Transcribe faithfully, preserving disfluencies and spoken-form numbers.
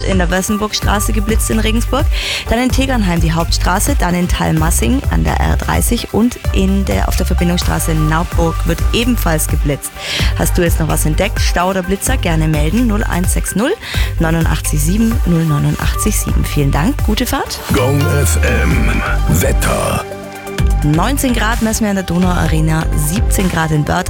in der Wessenburgstraße geblitzt in Regensburg. Dann in Tegernheim die Hauptstraße, dann in Thalmassing an der R dreißig und in der, auf der Verbindungsstraße in Naupburg wird ebenfalls geblitzt. Hast du jetzt noch was entdeckt? Stau oder Blitzer? Gerne melden. null eins sechs null neunundachtzig sieben null neunundachtzig sieben. Vielen Dank. Gute Fahrt. Gong F M. Wetter. neunzehn Grad messen wir in der Donau Arena, siebzehn Grad in Börth.